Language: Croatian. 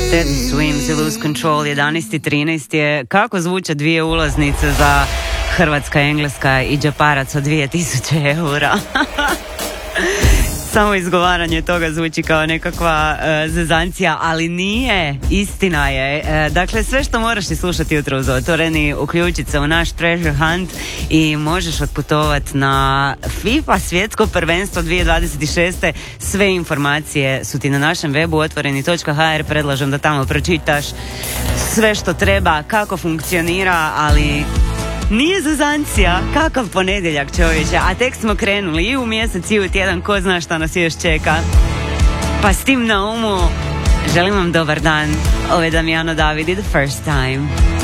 Teddy Swims i Lose Control. 11.13 je. Kako zvuče dvije ulaznice za Hrvatska, Engleska i Džeparac od 2000 eura? Samo izgovaranje toga zvuči kao nekakva zezancija, ali nije, istina je. Dakle, sve što moraš slušati jutro uz Otvoreni, uključiti se u naš Treasure Hunt i možeš otputovati na FIFA svjetsko prvenstvo 2026. Sve informacije su ti na našem webu otvoreni.hr. Predlažem da tamo pročitaš sve što treba, kako funkcionira, ali nije zezancija, kakav ponedjeljak, čovječe, a tek smo krenuli i u mjesec i u tjedan, ko zna šta nas još čeka. Pa s tim na umu želim vam dobar dan. Ovo je Damjano Davidi, The First Time.